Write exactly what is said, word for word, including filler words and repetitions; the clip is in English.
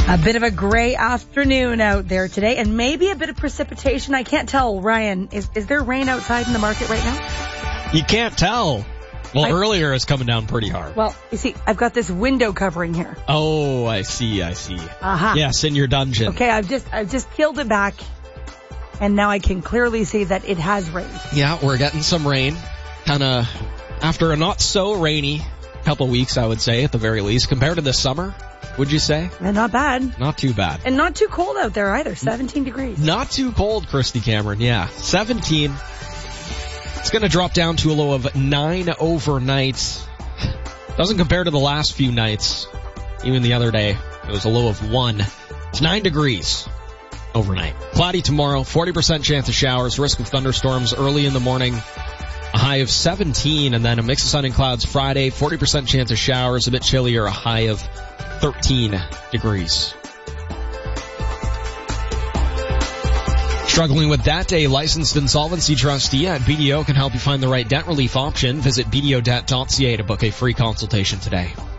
A bit of a gray afternoon out there today, and maybe a bit of precipitation. I can't tell. Ryan, is, is there rain outside in the market right now? You can't tell. Well, I, earlier it's coming down pretty hard. Well, you see, I've got this window covering here. Oh, I see, I see. Uh-huh. Yes, in your dungeon. Okay, I've just I've just peeled it back, and now I can clearly see that it has rained. Yeah, we're getting some rain. Kind of after a not so rainy couple weeks, I would say, at the very least, compared to this summer. Would you say? And not bad. Not too bad. And not too cold out there either, seventeen degrees. Not too cold, Christy Cameron, yeah. seventeen. It's going to drop down to a low of nine overnight. Doesn't compare to the last few nights. Even the other day, it was a low of one. It's nine degrees overnight. Cloudy tomorrow, forty percent chance of showers, risk of thunderstorms early in the morning. A high of seventeen, and then a mix of sun and clouds Friday, forty percent chance of showers, a bit chillier, a high of thirteen degrees. Struggling with debt? A licensed insolvency trustee at B D O can help you find the right debt relief option. Visit b d o debt dot c a to book a free consultation today.